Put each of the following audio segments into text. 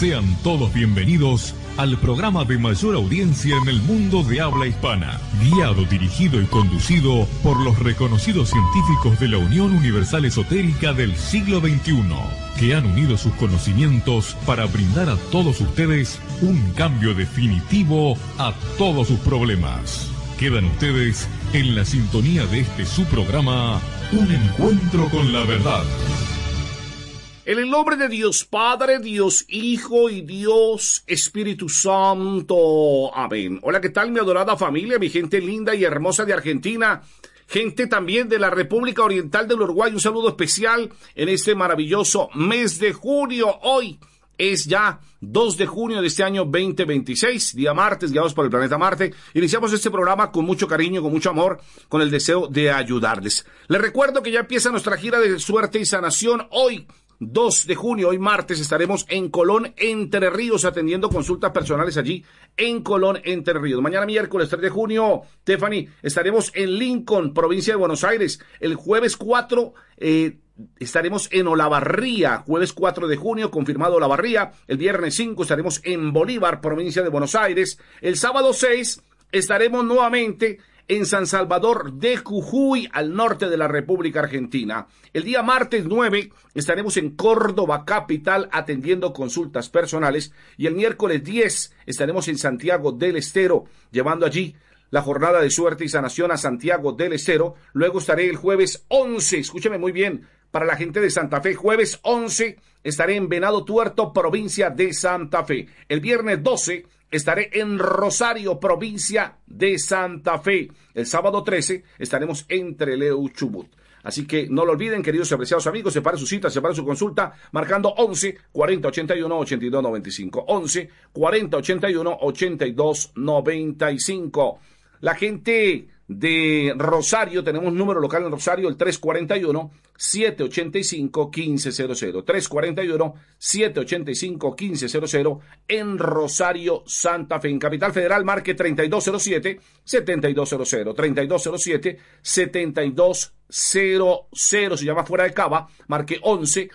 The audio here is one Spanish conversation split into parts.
Sean todos bienvenidos al programa de mayor audiencia en el mundo de habla hispana, guiado, dirigido y conducido por los reconocidos científicos de la Unión Universal Esotérica del siglo XXI, que han unido sus conocimientos para brindar a todos ustedes un cambio definitivo a todos sus problemas. Quedan ustedes en la sintonía de este su programa, Un Encuentro con la Verdad. En el nombre de Dios Padre, Dios Hijo y Dios Espíritu Santo. Amén. Hola, ¿qué tal mi adorada familia, mi gente linda y hermosa de Argentina? Gente también de la República Oriental del Uruguay. Un saludo especial en este maravilloso mes de junio. Hoy es ya 2 de junio de este año 2026, día martes, guiados por el planeta Marte. Iniciamos este programa con mucho cariño, con mucho amor, con el deseo de ayudarles. Les recuerdo que ya empieza nuestra gira de suerte y sanación. Hoy, 2 de junio, hoy martes, estaremos en Colón, Entre Ríos, atendiendo consultas personales allí en Colón, Entre Ríos. Mañana miércoles 3 de junio, Stephanie, estaremos en Lincoln, provincia de Buenos Aires. El jueves 4, estaremos en Olavarría, jueves 4 de junio, confirmado Olavarría. El viernes 5 estaremos en Bolívar, provincia de Buenos Aires. El sábado 6 estaremos nuevamente en San Salvador de Jujuy, al norte de la República Argentina. El día martes 9 estaremos en Córdoba capital atendiendo consultas personales, y el miércoles 10 estaremos en Santiago del Estero llevando allí la jornada de suerte y sanación a Santiago del Estero. Luego estaré el jueves 11, escúcheme muy bien, para la gente de Santa Fe, jueves 11 estaré en Venado Tuerto, provincia de Santa Fe. El viernes 12 estaré en Rosario, provincia de Santa Fe. El sábado 13 estaremos en Trelew, Chubut. Así que no lo olviden, queridos y apreciados amigos, separe su cita, separe su consulta, marcando 11 40 81 82 95. 11 40 81 82 95. La gente de Rosario, tenemos número local en Rosario, el 341-785-1500. 341-785-1500 en Rosario, Santa Fe. En Capital Federal, marque 3207-7200. 3207-7200. Se llama fuera de Cava, marque 11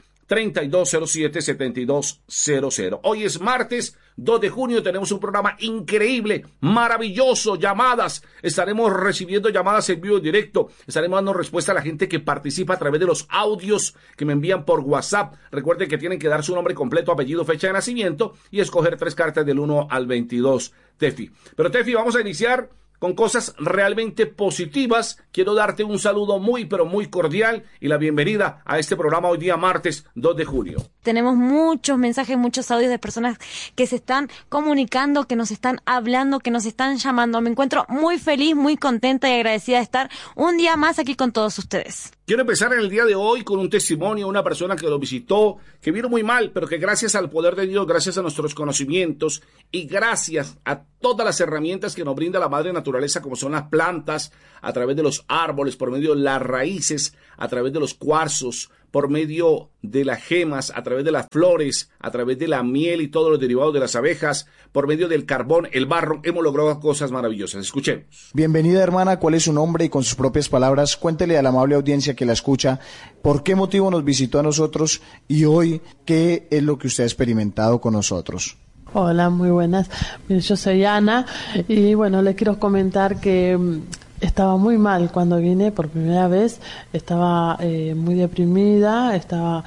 3207-7200. Hoy es martes 2 de junio, tenemos un programa increíble, maravilloso, llamadas. Estaremos recibiendo llamadas en vivo y directo. Estaremos dando respuesta a la gente que participa a través de los audios que me envían por WhatsApp. Recuerden que tienen que dar su nombre completo, apellido, fecha de nacimiento y escoger 3 cartas del 1 al 22, Tefi. Pero Tefi, vamos a iniciar con cosas realmente positivas. Quiero darte un saludo muy, pero muy cordial y la bienvenida a este programa hoy día martes 2 de junio. Tenemos muchos mensajes, muchos audios de personas que se están comunicando, que nos están hablando, que nos están llamando. Me encuentro muy feliz, muy contenta y agradecida de estar un día más aquí con todos ustedes. Quiero empezar en el día de hoy con un testimonio de una persona que lo visitó, que vino muy mal, pero que gracias al poder de Dios, gracias a nuestros conocimientos y gracias a todas las herramientas que nos brinda la madre naturaleza, como son las plantas, a través de los árboles, por medio de las raíces, a través de los cuarzos, por medio de las gemas, a través de las flores, a través de la miel y todos los derivados de las abejas, por medio del carbón, el barro, hemos logrado cosas maravillosas. Escuchemos. Bienvenida, hermana. ¿Cuál es su nombre? Y con sus propias palabras, cuéntele a la amable audiencia que la escucha por qué motivo nos visitó a nosotros y hoy qué es lo que usted ha experimentado con nosotros. Hola, muy buenas. Yo soy Ana y bueno, le quiero comentar que estaba muy mal cuando vine por primera vez. Estaba muy deprimida, estaba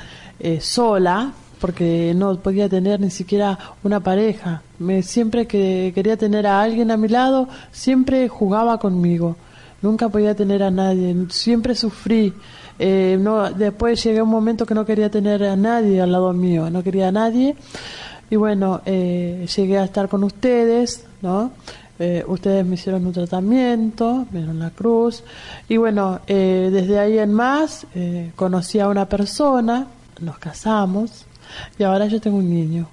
sola porque no podía tener ni siquiera una pareja. Siempre que quería tener a alguien a mi lado, siempre jugaba conmigo. Nunca podía tener a nadie, siempre sufrí. Después llegué a un momento que no quería tener a nadie al lado mío, no quería a nadie. Y bueno, llegué a estar con ustedes, ¿no? Ustedes me hicieron un tratamiento, me dieron la cruz. Y bueno, desde ahí en más, conocí a una persona, nos casamos y ahora yo tengo un niño.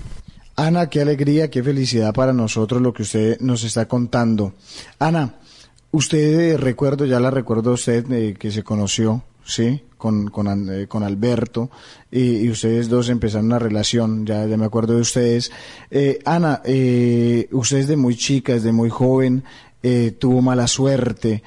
Ana, qué alegría, qué felicidad para nosotros lo que usted nos está contando. Ana, usted ya la recuerdo a usted que se conoció, ¿sí? Con Alberto, y ustedes dos empezaron una relación, ya me acuerdo de ustedes. Ana, usted desde muy chica, desde muy joven, tuvo mala suerte.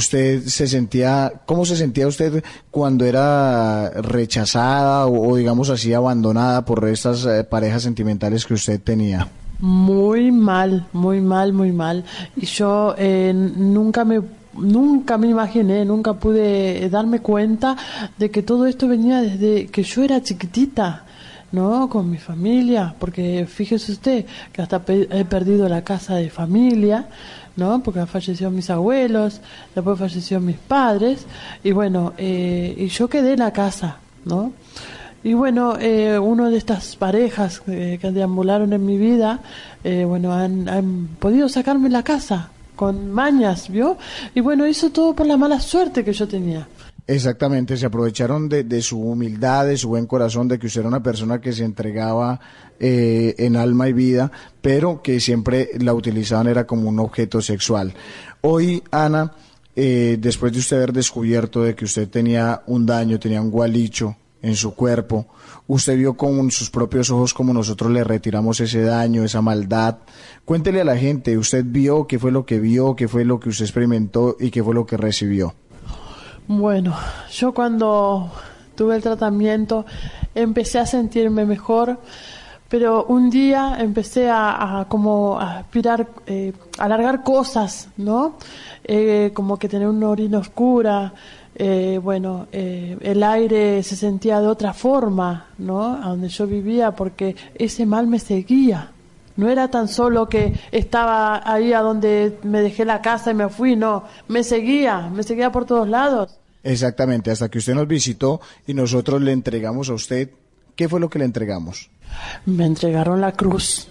¿Cómo se sentía usted cuando era rechazada o digamos así abandonada por estas parejas sentimentales que usted tenía? Muy mal, muy mal, muy mal. Y yo nunca me imaginé, nunca pude darme cuenta de que todo esto venía desde que yo era chiquitita, ¿no? Con mi familia, porque fíjese usted que hasta he perdido la casa de familia, ¿no? Porque fallecieron mis abuelos, después fallecieron mis padres, y bueno, y yo quedé en la casa, ¿no? Y bueno, uno de estas parejas que deambularon en mi vida, bueno, han podido sacarme la casa con mañas, ¿vio? Y bueno, hizo todo por la mala suerte que yo tenía. Exactamente, se aprovecharon de su humildad, de su buen corazón, de que usted era una persona que se entregaba en alma y vida, pero que siempre la utilizaban era como un objeto sexual. Hoy, Ana, después de usted haber descubierto de que usted tenía un daño, tenía un gualicho en su cuerpo, usted vio con sus propios ojos como nosotros le retiramos ese daño, esa maldad. Cuéntele a la gente, usted vio, qué fue lo que vio, qué fue lo que usted experimentó y qué fue lo que recibió. Bueno, yo cuando tuve el tratamiento empecé a sentirme mejor, pero un día empecé a como a aspirar, a alargar cosas, ¿no? Como que tener una orina oscura, bueno, el aire se sentía de otra forma, ¿no? A donde yo vivía, porque ese mal me seguía. No era tan solo que estaba ahí a donde me dejé la casa y me fui, no, me seguía por todos lados. Exactamente, hasta que usted nos visitó y nosotros le entregamos a usted, ¿qué fue lo que le entregamos? Me entregaron la cruz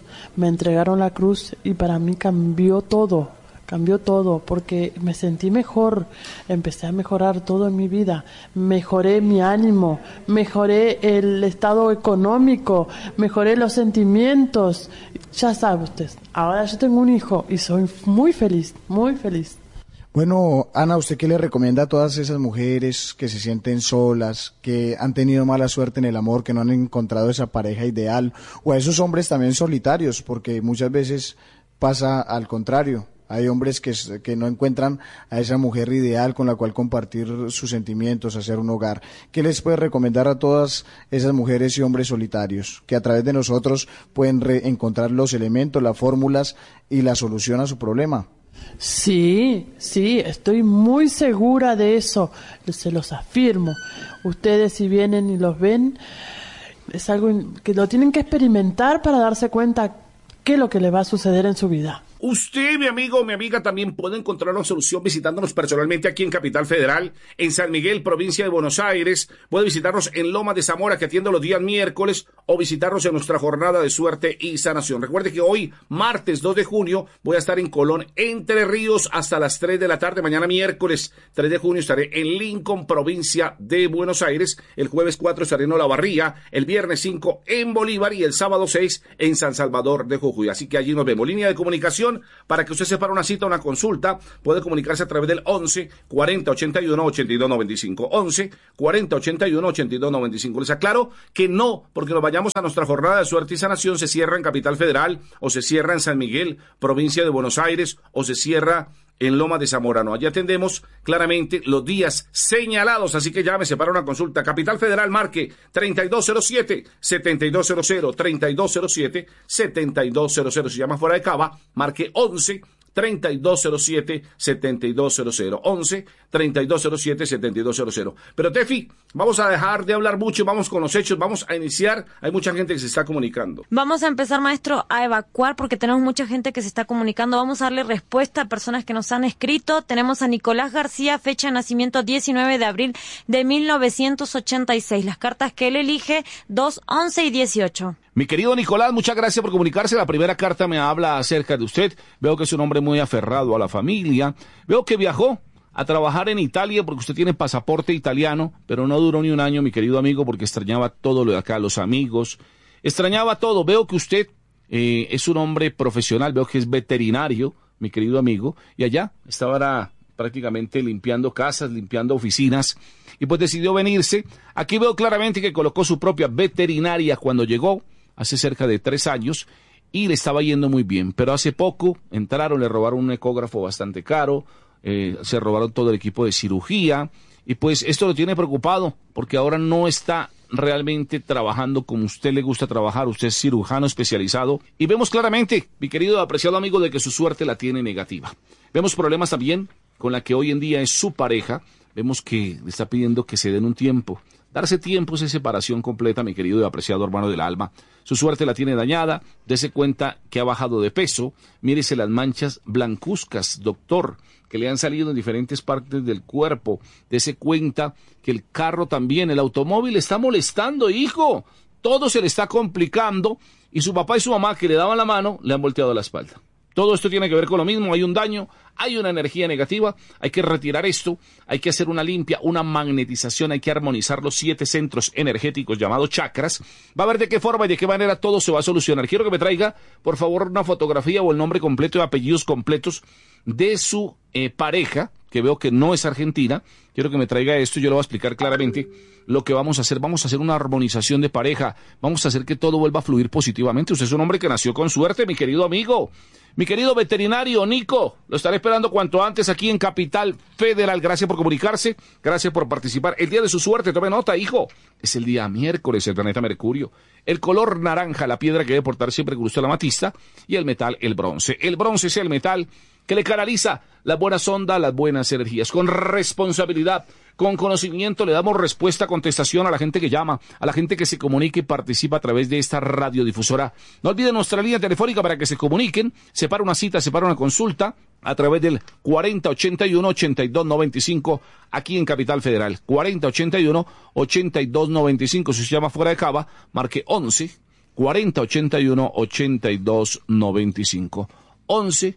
y para mí cambió todo, porque me sentí mejor, empecé a mejorar todo en mi vida, mejoré mi ánimo, mejoré el estado económico, mejoré los sentimientos, ya sabe usted, ahora yo tengo un hijo y soy muy feliz, muy feliz. Bueno, Ana, ¿usted qué le recomienda a todas esas mujeres que se sienten solas, que han tenido mala suerte en el amor, que no han encontrado esa pareja ideal, o a esos hombres también solitarios, porque muchas veces pasa al contrario? Hay hombres que no encuentran a esa mujer ideal con la cual compartir sus sentimientos, hacer un hogar. ¿Qué les puede recomendar a todas esas mujeres y hombres solitarios que a través de nosotros pueden encontrar los elementos, las fórmulas y la solución a su problema? Sí, estoy muy segura de eso, se los afirmo. Ustedes si vienen y los ven, es algo que lo tienen que experimentar para darse cuenta qué es lo que le va a suceder en su vida. Usted, mi amigo o mi amiga, también puede encontrar una solución visitándonos personalmente aquí en Capital Federal, en San Miguel, provincia de Buenos Aires. Puede visitarnos en Loma de Zamora, que atiendo los días miércoles, o visitarnos en nuestra jornada de suerte y sanación. Recuerde que hoy, martes 2 de junio, voy a estar en Colón, Entre Ríos, hasta las 3 de la tarde. Mañana miércoles 3 de junio estaré en Lincoln, provincia de Buenos Aires. El jueves 4 estaré en Olavarría, el viernes 5 en Bolívar y el sábado 6 en San Salvador de Jujuy. Así que allí nos vemos. Línea de comunicación para que usted separe una cita, una consulta, puede comunicarse a través del 11 40 81 82 95. 11 40 81 82 95. Les aclaro que no, porque nos vayamos a nuestra jornada de suerte y sanación, se cierra en Capital Federal, o se cierra en San Miguel, provincia de Buenos Aires, o se cierra en Loma de Zamora. No, allí atendemos claramente los días señalados, así que llámese para una consulta. Capital Federal, marque 3207-7200, 3207-7200. Si llama fuera de Cava, marque 11-3207-7200, 11-3207-7200. Pero Tefi, vamos a dejar de hablar mucho, vamos con los hechos, vamos a iniciar. Hay mucha gente que se está comunicando. Vamos a empezar, maestro, a evacuar porque tenemos mucha gente que se está comunicando. Vamos a darle respuesta a personas que nos han escrito. Tenemos a Nicolás García, fecha de nacimiento 19 de abril de 1986. Las cartas que él elige, 2, 11 y 18. Mi querido Nicolás, muchas gracias por comunicarse. La primera carta me habla acerca de usted. Veo que es un hombre muy aferrado a la familia. Veo que viajó a trabajar en Italia porque usted tiene pasaporte italiano, pero no duró ni un año, mi querido amigo, porque extrañaba todo lo de acá, los amigos. Extrañaba todo. Veo que usted es un hombre profesional, veo que es veterinario, mi querido amigo, y allá estaba prácticamente limpiando casas, limpiando oficinas, y pues decidió venirse. Aquí veo claramente que colocó su propia veterinaria cuando llegó, hace cerca de 3 años, y le estaba yendo muy bien, pero hace poco entraron, le robaron un ecógrafo bastante caro, se robaron todo el equipo de cirugía, y pues esto lo tiene preocupado, porque ahora no está realmente trabajando como usted le gusta trabajar. Usted es cirujano especializado, y vemos claramente, mi querido apreciado amigo, de que su suerte la tiene negativa. Vemos problemas también con la que hoy en día es su pareja. Vemos que le está pidiendo que se den un tiempo. Darse tiempo es separación completa, mi querido y apreciado hermano del alma. Su suerte la tiene dañada. Dese cuenta que ha bajado de peso. Mírese las manchas blancuzcas, doctor, que le han salido en diferentes partes del cuerpo. Dese cuenta que el carro también, el automóvil, está molestando, hijo. Todo se le está complicando, y su papá y su mamá, que le daban la mano, le han volteado la espalda. Todo esto tiene que ver con lo mismo. Hay un daño, hay una energía negativa. Hay que retirar esto, hay que hacer una limpia, una magnetización, hay que armonizar los 7 centros energéticos llamados chakras. Va a ver de qué forma y de qué manera todo se va a solucionar. Quiero que me traiga, por favor, una fotografía o el nombre completo y apellidos completos de su pareja, que veo que no es argentina. Quiero que me traiga esto y yo le voy a explicar claramente lo que vamos a hacer. Vamos a hacer una armonización de pareja. Vamos a hacer que todo vuelva a fluir positivamente. Usted es un hombre que nació con suerte, mi querido amigo. Mi querido veterinario Nico, lo estaré esperando cuanto antes aquí en Capital Federal. Gracias por comunicarse, gracias por participar. El día de su suerte, tome nota, hijo, es el día miércoles, el planeta Mercurio. El color naranja, la piedra que debe portar siempre con usted, la amatista, y el metal, el bronce. El bronce es el metal que le canaliza las buenas ondas, las buenas energías. Con responsabilidad, con conocimiento, le damos respuesta, contestación a la gente que llama, a la gente que se comunica y participa a través de esta radiodifusora. No olviden nuestra línea telefónica para que se comuniquen, separa una cita, separa una consulta a través del 4081-8295 aquí en Capital Federal. 4081-8295. Si se llama fuera de Cava, marque 11 4081-8295. 11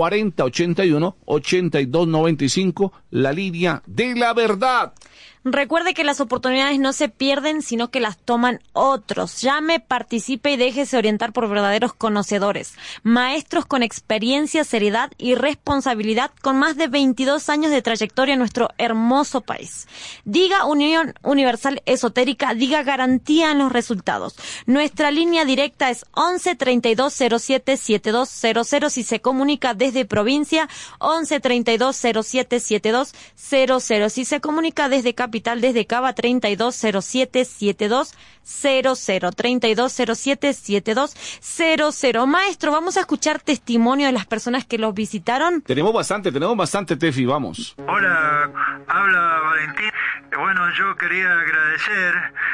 4081-8295, la línea de la verdad. Recuerde que las oportunidades no se pierden, sino que las toman otros. Llame, participe y déjese orientar por verdaderos conocedores. Maestros con experiencia, seriedad y responsabilidad, con más de 22 años de trayectoria en nuestro hermoso país. Diga Unión Universal Esotérica, diga garantía en los resultados. Nuestra línea directa es 11 32 07 7200 si se comunica desde provincia, 11 32 07 7200 si se comunica desde capital, desde Cava, 3207-7200, 3207-7200. Maestro, vamos a escuchar testimonio de las personas que los visitaron. Tenemos bastante, Tefi, vamos. Hola, habla Valentín. Bueno, yo quería agradecer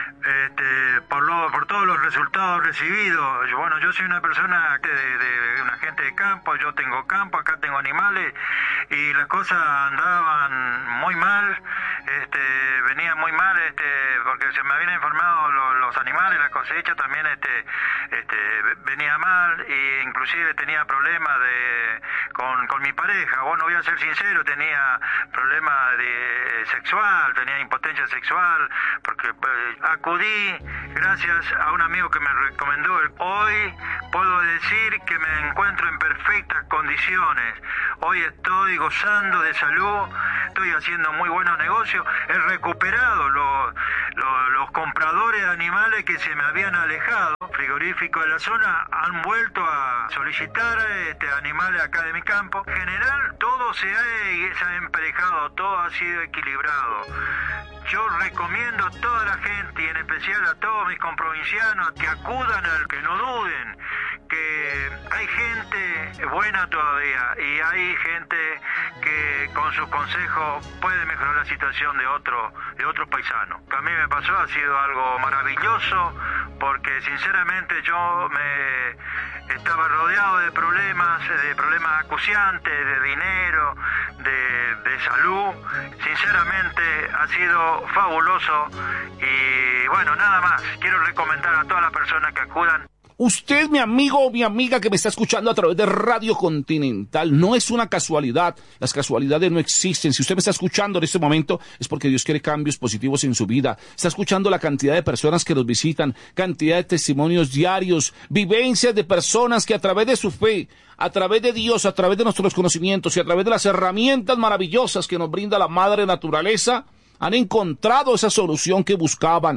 por todos los resultados recibidos. Yo soy una persona de una gente de campo, yo tengo campo, acá tengo animales, y las cosas andaban muy mal. Venía muy mal, porque se me habían informado los animales, la cosecha también venía mal, e inclusive tenía problemas con mi pareja. Bueno, voy a ser sincero, tenía problemas sexual, tenía impotencia sexual, porque acudí gracias a un amigo que me recomendó. Hoy puedo decir que me encuentro en perfectas condiciones. Hoy estoy gozando de salud, estoy haciendo muy buenos negocios, he recuperado los compradores de animales que se me habían alejado. Frigoríficos de la zona han vuelto a solicitar animales acá de mi campo. En general todo se ha emparejado, todo ha sido equilibrado. Yo recomiendo a toda la gente, y en especial a todos mis comprovincianos, que acudan, que no duden, que hay gente buena todavía y hay gente que con sus consejos puede mejorar la situación de otros paisanos. Que a mí me pasó, ha sido algo maravilloso, porque sinceramente yo me estaba rodeado de problemas acuciantes, de dinero, de salud. Sinceramente ha sido fabuloso, y bueno, nada más, quiero recomendar a todas las personas que acudan. Usted, mi amigo o mi amiga que me está escuchando a través de Radio Continental, no es una casualidad. Las casualidades no existen. Si usted me está escuchando en este momento, es porque Dios quiere cambios positivos en su vida. Está escuchando la cantidad de personas que nos visitan, cantidad de testimonios diarios, vivencias de personas que a través de su fe, a través de Dios, a través de nuestros conocimientos y a través de las herramientas maravillosas que nos brinda la Madre Naturaleza, han encontrado esa solución que buscaban.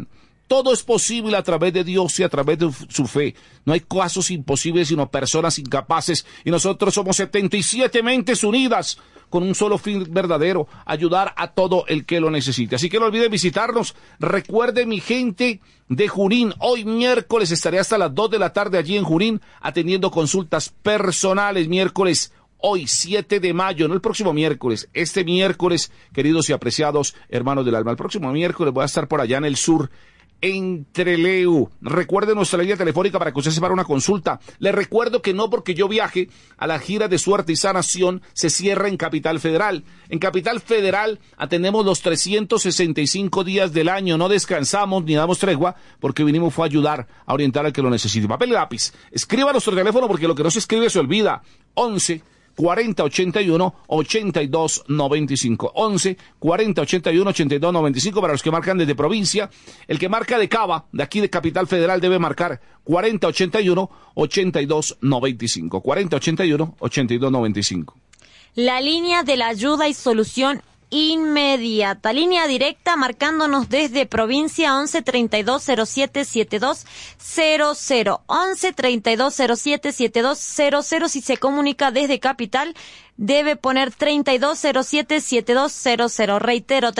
todo es posible a través de Dios y a través de su fe. No hay casos imposibles, sino personas incapaces. Y nosotros somos 77 mentes unidas con un solo fin verdadero: ayudar a todo el que lo necesite. Así que no olviden visitarnos. Recuerden, mi gente de Junín, hoy miércoles estaré hasta las 2 de la tarde allí en Junín atendiendo consultas personales. Miércoles, hoy 7 de mayo, no el próximo miércoles, este miércoles, queridos y apreciados hermanos del alma. El próximo miércoles voy a estar por allá en el sur, en Trelew. Recuerde nuestra línea telefónica para que usted se para una consulta. Le recuerdo que no porque yo viaje a la gira de suerte y sanación se cierra en Capital Federal. En Capital Federal atendemos los 365 días del año, no descansamos ni damos tregua, porque vinimos fue a ayudar, a orientar al que lo necesite. Papel y lápiz, escriba nuestro teléfono, porque lo que no se escribe se olvida. 11 40 81 82 95. 11 40 81 82 95 para los que marcan desde provincia. El que marca de Cava, de aquí de Capital Federal, debe marcar 40 81 82 95. 40 81 82 95. La línea de la ayuda y solución inmediata. Línea directa marcándonos desde provincia 11 32 07 72 00. 11 32 07 72 00. Si se comunica desde capital, debe poner 3207-7200. Reitero,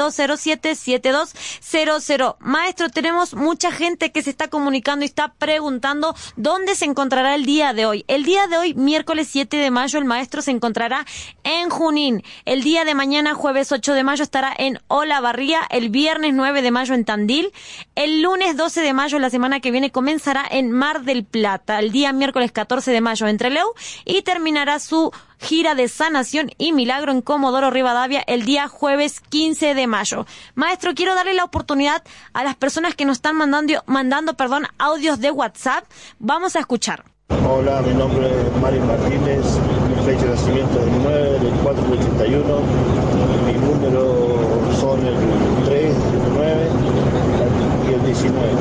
3207-7200. Maestro, tenemos mucha gente que se está comunicando y está preguntando dónde se encontrará el día de hoy. El día de hoy, miércoles 7 de mayo, el maestro se encontrará en Junín. El día de mañana, jueves 8 de mayo, estará en Olavarría. El viernes 9 de mayo en Tandil. El lunes 12 de mayo, la semana que viene, comenzará en Mar del Plata. El día miércoles 14 de mayo en Trelew y terminará su gira de sanación y milagro en Comodoro Rivadavia el día jueves 15 de mayo. Maestro, quiero darle la oportunidad a las personas que nos están mandando audios de WhatsApp. Vamos a escuchar. Hola, mi nombre es Mario Martínez, mi fecha de nacimiento es el 9 del 4 del 81, mi número son el 3, el 9 y el 19.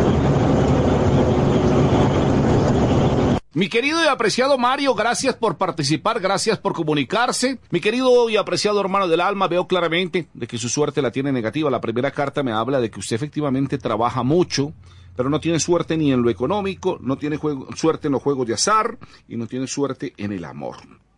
Mi querido y apreciado Mario, gracias por participar, gracias por comunicarse. Mi querido y apreciado hermano del alma, veo claramente de que su suerte la tiene negativa. La primera carta me habla de que usted efectivamente trabaja mucho, pero no tiene suerte ni en lo económico, no tiene suerte en los juegos de azar y no tiene suerte en el amor.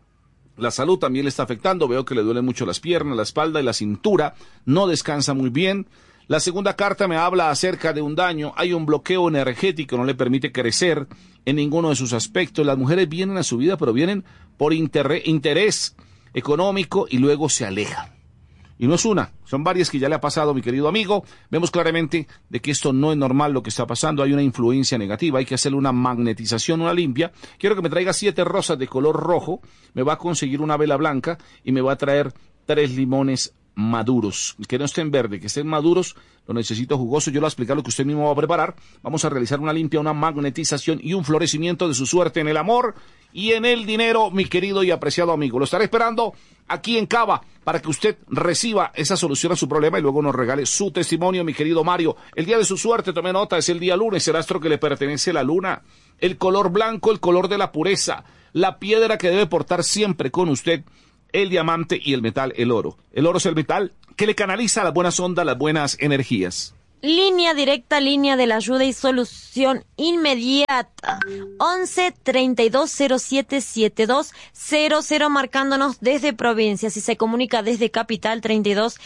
La salud también le está afectando, veo que le duelen mucho las piernas, la espalda y la cintura, no descansa muy bien. La segunda carta me habla acerca de un daño, hay un bloqueo energético, no le permite crecer en ninguno de sus aspectos. Las mujeres vienen a su vida, pero vienen por interés económico y luego se alejan. Y no es una, son varias que ya le ha pasado, mi querido amigo. Vemos claramente de que esto no es normal lo que está pasando, hay una influencia negativa, hay que hacerle una magnetización, una limpia. Quiero que me traiga 7 rosas de color rojo, me va a conseguir una vela blanca y me va a traer 3 limones maduros, que no estén verdes, que estén maduros, lo necesito jugoso. Yo le voy a explicar lo que usted mismo va a preparar. Vamos a realizar una limpia, una magnetización y un florecimiento de su suerte en el amor y en el dinero, mi querido y apreciado amigo. Lo estaré esperando aquí en Cava para que usted reciba esa solución a su problema y luego nos regale su testimonio, mi querido Mario. El día de su suerte, tome nota, es el día lunes, el astro que le pertenece a la luna, el color blanco, el color de la pureza, la piedra que debe portar siempre con usted, el diamante, y el metal, el oro. El oro es el metal que le canaliza las buenas ondas, las buenas energías. Línea directa, línea de la ayuda y solución inmediata. 11 32 07 72 00, marcándonos desde provincia. Si se comunica desde capital, 32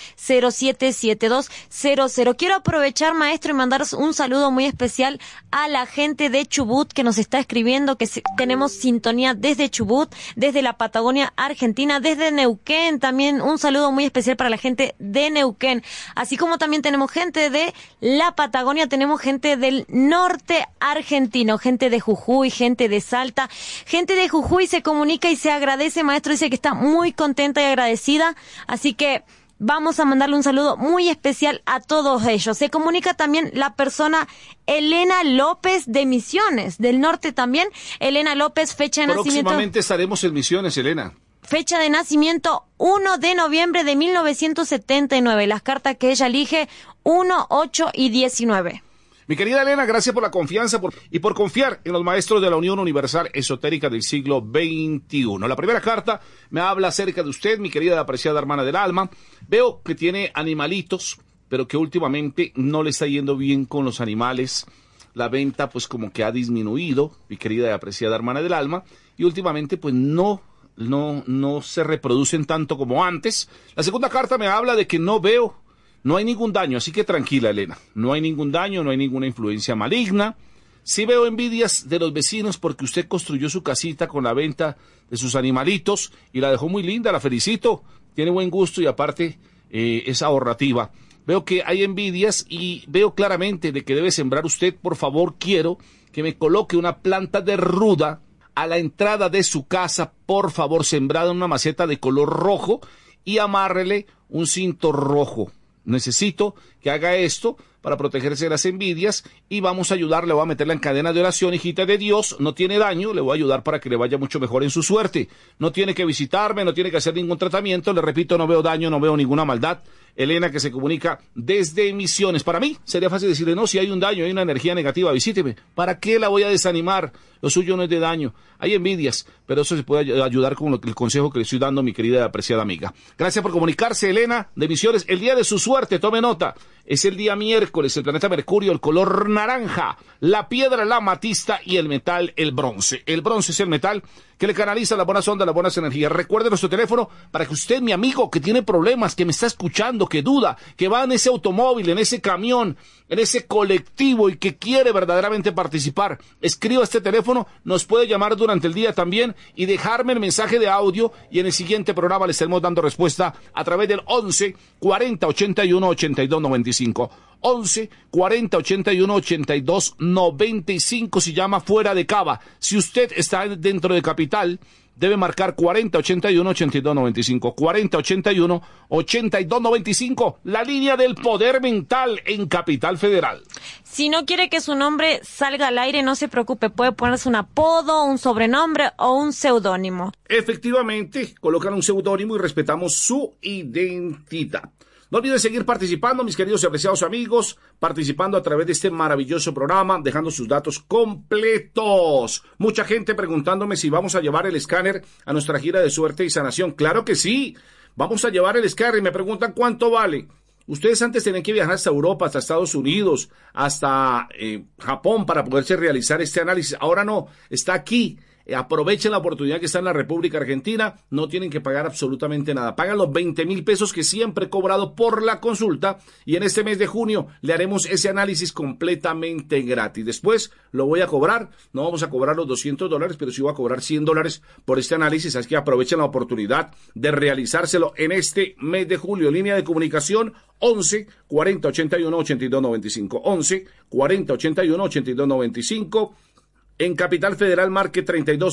07 72 00. Quiero aprovechar, maestro, y mandaros un saludo muy especial a la gente de Chubut que nos está escribiendo, que tenemos sintonía desde Chubut, desde la Patagonia Argentina, desde Neuquén. También un saludo muy especial para la gente de Neuquén. Así como también tenemos gente de la Patagonia, tenemos gente del norte argentino, gente de Jujuy, gente de Salta. Gente de Jujuy se comunica y se agradece, maestro, dice que está muy contenta y agradecida, así que vamos a mandarle un saludo muy especial a todos ellos. Se comunica también la persona Elena López de Misiones, del norte también. Elena López, fecha de nacimiento. Próximamente estaremos en Misiones, Elena. Fecha de nacimiento 1 de noviembre de 1979. Las cartas que ella elige 1, 8 y 19. Mi querida Elena, gracias por la confianza y por confiar en los maestros de la Unión Universal Esotérica del siglo XXI. La primera carta me habla acerca de usted, mi querida y apreciada hermana del alma. Veo que tiene animalitos pero que últimamente no le está yendo bien con los animales. La venta pues como que ha disminuido, mi querida y apreciada hermana del alma, y últimamente pues no se reproducen tanto como antes. La segunda carta me habla de que no hay ningún daño, así que tranquila, Elena, no hay ningún daño, no hay ninguna influencia maligna. Sí veo envidias de los vecinos porque usted construyó su casita con la venta de sus animalitos y la dejó muy linda, la felicito, tiene buen gusto y aparte es ahorrativa. Veo que hay envidias y veo claramente de que debe sembrar usted. Por favor, quiero que me coloque una planta de ruda a la entrada de su casa, por favor, sembrada en una maceta de color rojo y amárrele un cinto rojo. Necesito que haga esto para protegerse de las envidias y vamos a ayudarle, le voy a meterla en cadena de oración, hijita de Dios, no tiene daño, le voy a ayudar para que le vaya mucho mejor en su suerte. No tiene que visitarme, no tiene que hacer ningún tratamiento, le repito, no veo daño, no veo ninguna maldad. Elena, que se comunica desde Misiones. Para mí sería fácil decirle, no, si hay un daño, hay una energía negativa, visíteme. ¿Para qué la voy a desanimar? Lo suyo no es de daño. Hay envidias, pero eso se puede ayudar con el consejo que le estoy dando a mi querida y apreciada amiga. Gracias por comunicarse, Elena, de Misiones. El día de su suerte, tome nota, es el día miércoles, el planeta Mercurio, el color naranja, la piedra, la amatista y el metal, el bronce. El bronce es el metal que le canaliza las buenas ondas, las buenas energías. Recuerde nuestro teléfono para que usted, mi amigo, que tiene problemas, que me está escuchando, que duda, que va en ese automóvil, en ese camión, en ese colectivo y que quiere verdaderamente participar, escriba este teléfono, nos puede llamar durante el día también y dejarme el mensaje de audio y en el siguiente programa le estaremos dando respuesta a través del 11 40 81 82 95. 11 40 81 82 95 si llama fuera de Cava. Si usted está dentro de Capital, debe marcar 40 81 82 95. 40 81 82 95, la línea del poder mental en Capital Federal. Si no quiere que su nombre salga al aire, no se preocupe, puede ponerse un apodo, un sobrenombre o un seudónimo. Efectivamente, colocan un seudónimo y respetamos su identidad. No olviden seguir participando, mis queridos y apreciados amigos, participando a través de este maravilloso programa, dejando sus datos completos. Mucha gente preguntándome si vamos a llevar el escáner a nuestra gira de suerte y sanación. Claro que sí, vamos a llevar el escáner y me preguntan cuánto vale. Ustedes antes tenían que viajar hasta Europa, hasta Estados Unidos, hasta Japón para poderse realizar este análisis. Ahora no, está aquí. Aprovechen la oportunidad que está en la República Argentina, no tienen que pagar absolutamente nada, pagan los 20,000 pesos que siempre he cobrado por la consulta y en este mes de junio le haremos ese análisis completamente gratis. Después lo voy a cobrar, no vamos a cobrar los $200, pero sí voy a cobrar $100 por este análisis, así que aprovechen la oportunidad de realizárselo en este mes de julio. Línea de comunicación 11 40 81 82 95, 11 40 81 82 95. En Capital Federal marque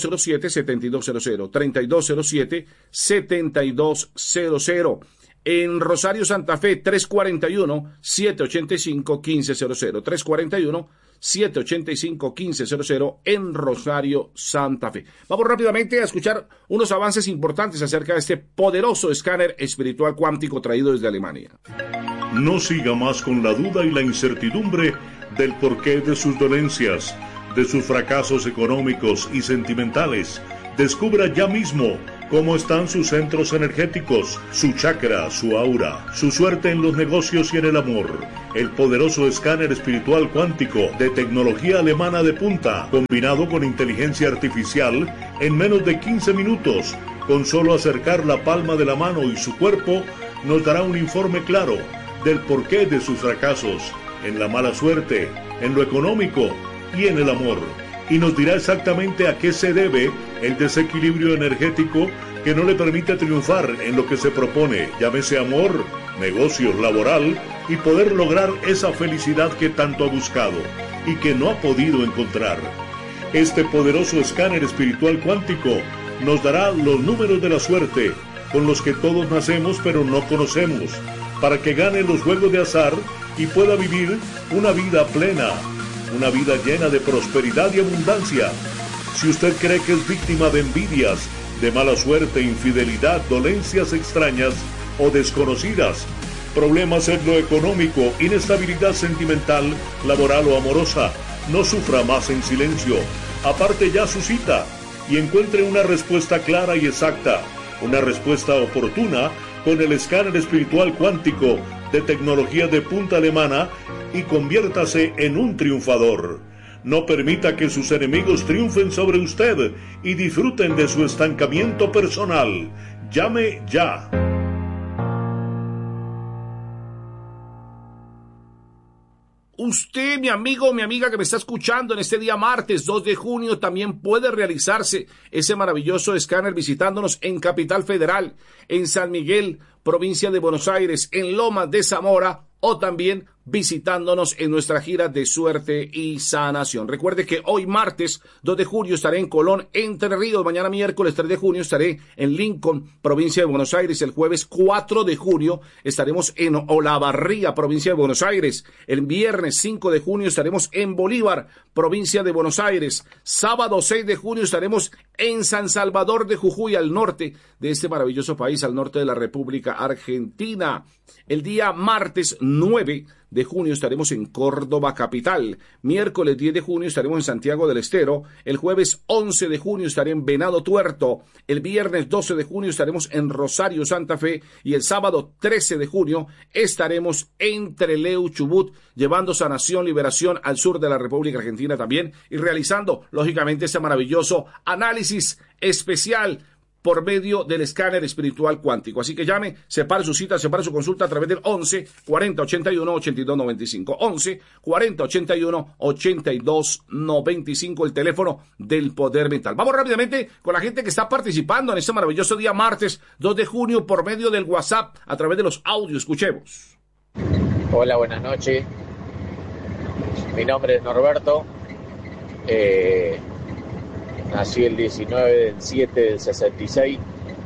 3207-7200, 3207-7200. En Rosario Santa Fe 341-785-1500, 341-785-1500 en Rosario Santa Fe. Vamos rápidamente a escuchar unos avances importantes acerca de este poderoso escáner espiritual cuántico traído desde Alemania. No siga más con la duda y la incertidumbre del porqué de sus dolencias, de sus fracasos económicos y sentimentales. Descubra ya mismo cómo están sus centros energéticos, su chakra, su aura, su suerte en los negocios y en el amor. El poderoso escáner espiritual cuántico de tecnología alemana de punta, combinado con inteligencia artificial, en menos de 15 minutos, con solo acercar la palma de la mano y su cuerpo, nos dará un informe claro del porqué de sus fracasos, en la mala suerte, en lo económico y en el amor, y nos dirá exactamente a qué se debe el desequilibrio energético que no le permite triunfar en lo que se propone, llámese amor, negocios, laboral, y poder lograr esa felicidad que tanto ha buscado y que no ha podido encontrar. Este poderoso escáner espiritual cuántico nos dará los números de la suerte con los que todos nacemos pero no conocemos, para que gane los juegos de azar y pueda vivir una vida plena, una vida llena de prosperidad y abundancia. Si usted cree que es víctima de envidias, de mala suerte, infidelidad, dolencias extrañas o desconocidas, problemas en lo económico, inestabilidad sentimental, laboral o amorosa, no sufra más en silencio. Aparte ya su cita y encuentre una respuesta clara y exacta, una respuesta oportuna con el escáner espiritual cuántico de tecnología de punta alemana y conviértase en un triunfador. No permita que sus enemigos triunfen sobre usted y disfruten de su estancamiento personal. Llame ya. Usted, mi amigo, mi amiga que me está escuchando en este día martes 2 de junio, también puede realizarse ese maravilloso escáner visitándonos en Capital Federal, en San Miguel, provincia de Buenos Aires, en Lomas de Zamora, o también visitándonos en nuestra gira de suerte y sanación. Recuerde que hoy martes 2 de junio estaré en Colón, Entre Ríos. Mañana miércoles 3 de junio estaré en Lincoln, provincia de Buenos Aires. El jueves 4 de junio estaremos en Olavarría, provincia de Buenos Aires. El viernes 5 de junio estaremos en Bolívar, provincia de Buenos Aires. Sábado 6 de junio estaremos en San Salvador de Jujuy, al norte de este maravilloso país, al norte de la República Argentina. El día martes 9 de junio estaremos en Córdoba capital. Miércoles 10 de junio estaremos en Santiago del Estero. El jueves 11 de junio estaré en Venado Tuerto. El viernes 12 de junio estaremos en Rosario, Santa Fe. Y el sábado 13 de junio estaremos en Trelew, Chubut, llevando sanación, liberación al sur de la República Argentina también, y realizando, lógicamente, este maravilloso análisis especial por medio del escáner espiritual cuántico. Así que llame, separe su cita, separe su consulta a través del 11 40 81 82 95. 11 40 81 82 95, el teléfono del poder mental. Vamos rápidamente con la gente que está participando en este maravilloso día martes 2 de junio por medio del WhatsApp a través de los audios. Escuchemos. Hola, buenas noches. Mi nombre es Norberto. Nací el 19 del 7 del 66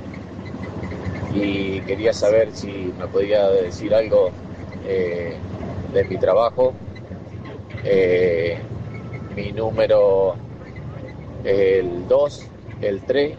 y quería saber si me podía decir algo de mi trabajo. Mi número es el 2, el 3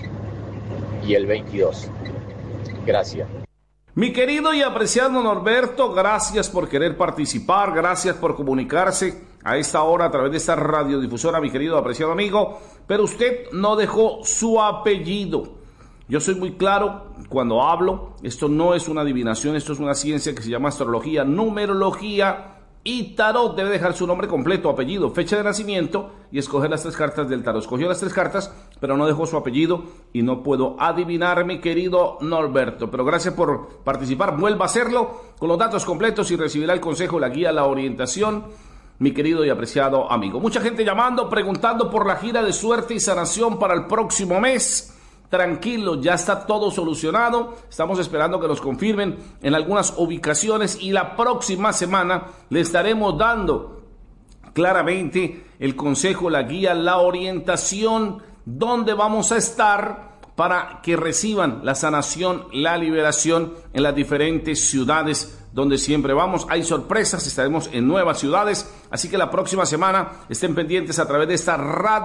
y el 22. Gracias. Mi querido y apreciado Norberto, gracias por querer participar, gracias por comunicarse a esta hora a través de esta radiodifusora, mi querido apreciado amigo, pero usted no dejó su apellido. Yo soy muy claro cuando hablo, esto no es una adivinación, esto es una ciencia que se llama astrología, numerología y tarot. Debe dejar su nombre completo, apellido, fecha de nacimiento y escoger las 3 cartas del tarot. Escogió las 3 cartas, pero no dejó su apellido y no puedo adivinar, mi querido Norberto. Pero gracias por participar, vuelva a hacerlo con los datos completos y recibirá el consejo, la guía, la orientación, mi querido y apreciado amigo. Mucha gente llamando, preguntando por la gira de suerte y sanación para el próximo mes. Tranquilo, ya está todo solucionado. Estamos esperando que nos confirmen en algunas ubicaciones y la próxima semana le estaremos dando claramente el consejo, la guía, la orientación, dónde vamos a estar para que reciban la sanación, la liberación en las diferentes ciudades donde siempre vamos. Hay sorpresas, estaremos en nuevas ciudades, así que la próxima semana estén pendientes a través de esta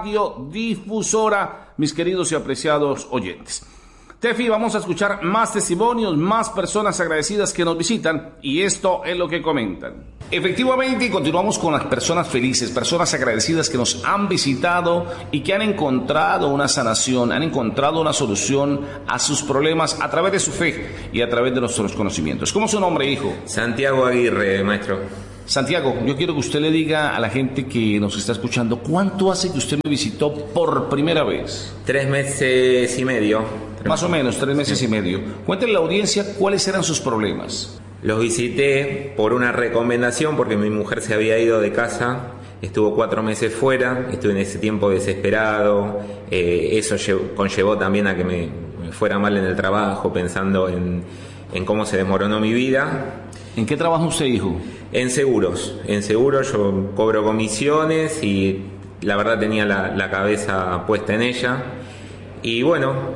radiodifusora, mis queridos y apreciados oyentes. Tefi, vamos a escuchar más testimonios, más personas agradecidas que nos visitan, y esto es lo que comentan. Efectivamente, continuamos con las personas felices, personas agradecidas que nos han visitado y que han encontrado una sanación, han encontrado una solución a sus problemas a través de su fe y a través de nuestros conocimientos. ¿Cómo es su nombre, hijo? Santiago Aguirre, maestro. Santiago, yo quiero que usted le diga a la gente que nos está escuchando, ¿cuánto hace que usted me visitó por primera vez? 3 meses y medio. Más o menos, 3 meses y medio. Cuéntenle a la audiencia cuáles eran sus problemas. Los visité por una recomendación, porque mi mujer se había ido de casa, estuvo 4 meses fuera, estuve en ese tiempo desesperado, eso conllevó también a que me fuera mal en el trabajo, pensando en cómo se desmoronó mi vida. ¿En qué trabaja usted, hijo? En seguros yo cobro comisiones y la verdad tenía la cabeza puesta en ella. Y bueno,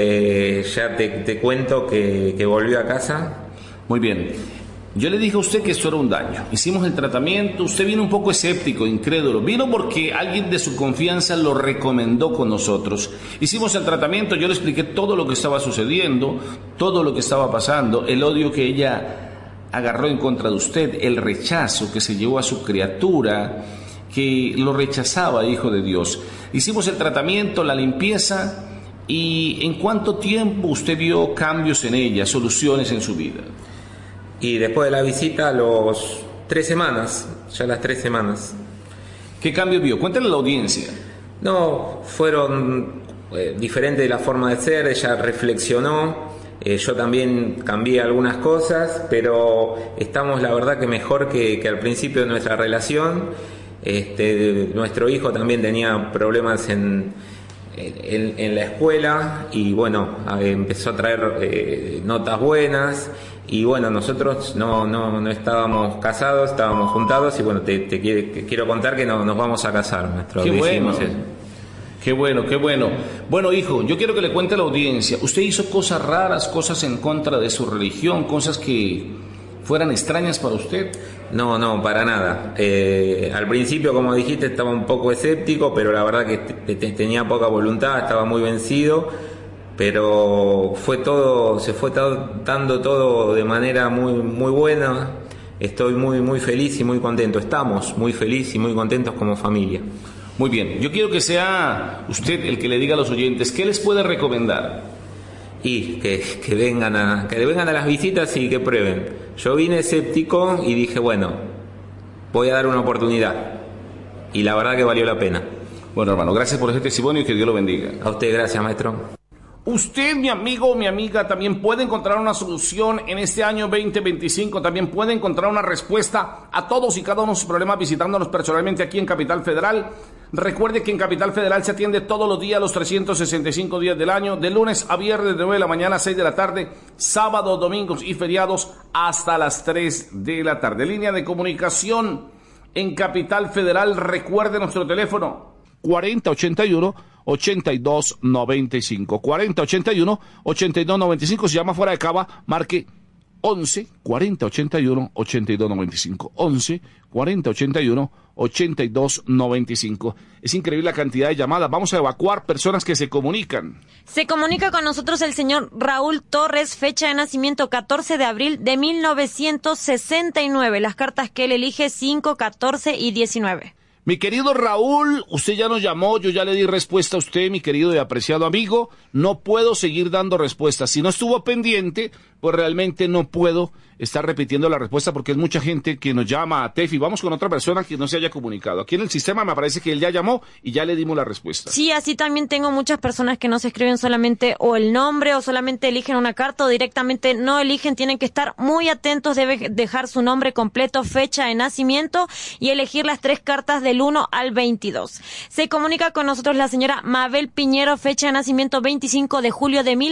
ya te cuento que volvió a casa. Muy bien. Yo le dije a usted que esto era un daño. Hicimos el tratamiento, usted vino un poco escéptico, incrédulo. Vino porque alguien de su confianza lo recomendó con nosotros. Hicimos el tratamiento, yo le expliqué todo lo que estaba sucediendo, todo lo que estaba pasando, el odio que ella agarró en contra de usted, el rechazo que se llevó a su criatura, que lo rechazaba, hijo de Dios. Hicimos el tratamiento, la limpieza, y ¿en cuánto tiempo usted vio cambios en ella, soluciones en su vida? Y después de la visita, las 3 semanas. ¿Qué cambio vio? Cuéntale a la audiencia. No, fueron diferentes de la forma de ser, ella reflexionó, yo también cambié algunas cosas, pero estamos la verdad que mejor que al principio de nuestra relación. Nuestro hijo también tenía problemas en la escuela y bueno, empezó a traer notas buenas. Y bueno, nosotros no estábamos casados, estábamos juntados y bueno, te quiero contar que nos vamos a casar. Qué bueno. Qué bueno. Bueno, hijo, yo quiero que le cuente a la audiencia, ¿usted hizo cosas raras, cosas en contra de su religión, cosas que fueran extrañas para usted? No, para nada. Al principio, como dijiste, estaba un poco escéptico, pero la verdad que tenía poca voluntad, estaba muy vencido. Pero se fue dando todo de manera muy buena. Estoy muy feliz y muy contento. Estamos muy felices y muy contentos como familia. Muy bien, yo quiero que sea usted el que le diga a los oyentes, ¿qué les puede recomendar? Y que vengan a las visitas y que prueben. Yo vine escéptico y dije, bueno, voy a dar una oportunidad. Y la verdad que valió la pena. Bueno, hermano, gracias por ese testimonio y que Dios lo bendiga. A usted, gracias, maestro. Usted, mi amigo o mi amiga, también puede encontrar una solución en este año 2025, también puede encontrar una respuesta a todos y cada uno de sus problemas visitándonos personalmente aquí en Capital Federal. Recuerde que en Capital Federal se atiende todos los días, los 365 días del año, de lunes a viernes de 9 de la mañana a 6 de la tarde, sábados, domingos y feriados hasta las 3 de la tarde. Línea de comunicación en Capital Federal, recuerde nuestro teléfono 4081-8295. 4081-8295. Si llama fuera de Cava, marque 11-4081-8295. 11-4081-8295. Es increíble la cantidad de llamadas. Vamos a evacuar personas que se comunican. Se comunica con nosotros el señor Raúl Torres, fecha de nacimiento 14 de abril de 1969. Las cartas que él elige 5, 14 y 19. Mi querido Raúl, usted ya nos llamó, yo ya le di respuesta a usted, mi querido y apreciado amigo. No puedo seguir dando respuestas. Si no estuvo pendiente, pues realmente no puedo estar repitiendo la respuesta porque es mucha gente que nos llama a Tefi. Vamos con otra persona que no se haya comunicado. Aquí en el sistema me aparece que él ya llamó y ya le dimos la respuesta. Sí, así también tengo muchas personas que no se escriben solamente o el nombre o solamente eligen una carta o directamente no eligen. Tienen que estar muy atentos, debe dejar su nombre completo, fecha de nacimiento y elegir las 3 cartas del 1 al 22. Se comunica con nosotros la señora Mabel Piñero, fecha de nacimiento 25 de julio de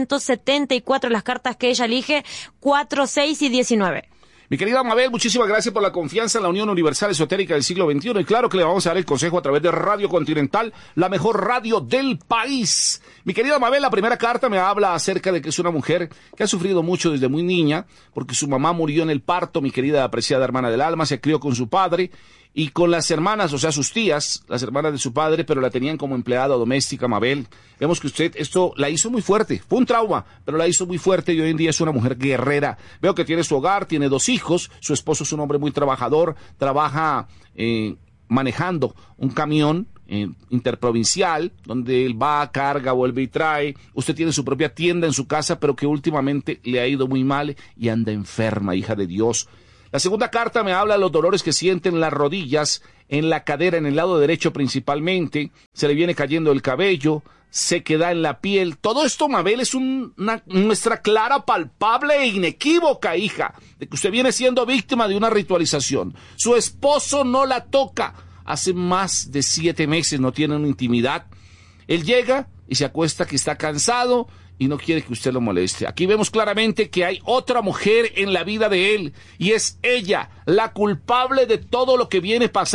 1974. Las cartas que ella elige 4, 6 y 19. Mi querida Mabel, muchísimas gracias por la confianza en la Unión Universal Esotérica del siglo XXI. Y claro que le vamos a dar el consejo a través de Radio Continental, la mejor radio del país. Mi querida Mabel, la primera carta me habla acerca de que es una mujer que ha sufrido mucho desde muy niña, porque su mamá murió en el parto, mi querida apreciada hermana del alma, se crió con su padre y con las hermanas, o sea, sus tías, las hermanas de su padre, pero la tenían como empleada doméstica, Mabel. Vemos que usted esto la hizo muy fuerte, fue un trauma, pero la hizo muy fuerte y hoy en día es una mujer guerrera. Veo que tiene su hogar, tiene 2 hijos, su esposo es un hombre muy trabajador, trabaja manejando un camión interprovincial, donde él va, carga, vuelve y trae. Usted tiene su propia tienda en su casa, pero que últimamente le ha ido muy mal y anda enferma, hija de Dios. La segunda carta me habla de los dolores que siente en las rodillas, en la cadera, en el lado derecho principalmente. Se le viene cayendo el cabello, se queda en la piel. Todo esto, Mabel, es una muestra clara, palpable e inequívoca, hija, de que usted viene siendo víctima de una ritualización. Su esposo no la toca. Hace más de 7 meses no tienen intimidad. Él llega y se acuesta que está cansado y no quiere que usted lo moleste. Aquí vemos claramente que hay otra mujer en la vida de él y es ella la culpable de todo lo que viene pasando.